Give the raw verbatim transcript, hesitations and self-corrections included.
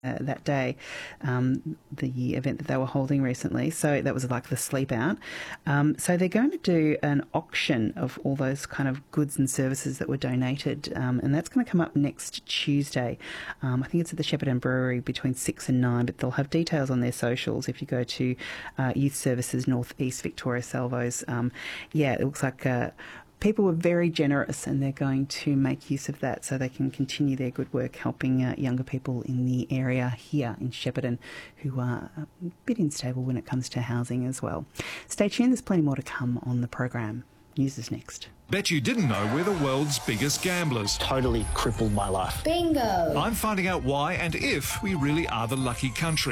Uh, that day, um, the event that they were holding recently. So that was like the sleep out. Um, so they're going to do an auction of all those kind of goods and services that were donated, um, and that's going to come up next Tuesday. Um, I think it's at the Shepparton Brewery between six and nine, but they'll have details on their socials if you go to uh, Youth Services North East Victoria Salvos. Um, yeah, it looks like uh, people were very generous, and they're going to make use of that so they can continue their good work helping uh, younger people in the area here in Shepparton who are a bit unstable when it comes to housing as well. Stay tuned, there's plenty more to come on the program. News is next. Bet you didn't know we're the world's biggest gamblers. Totally crippled my life. Bingo! I'm finding out why and if we really are the lucky country.